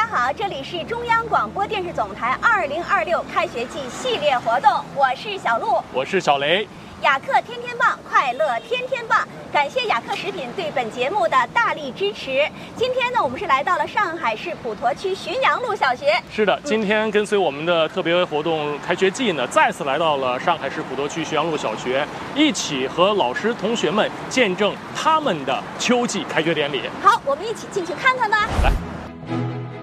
好，这里是中央广播电视总台2026开学季系列活动，我是小璐， 我是小雷。 雅克天天棒，快乐天天棒！感谢雅克食品对本节目的大力支持。今天呢，我们是来到了上海市普陀区浔阳路小学。 是的，今天跟随我们的特别活动开学季呢，再次来到了上海市普陀区浔阳路小学，一起和老师同学们见证他们的秋季开学典礼。 好，我们一起进去看看吧。 来。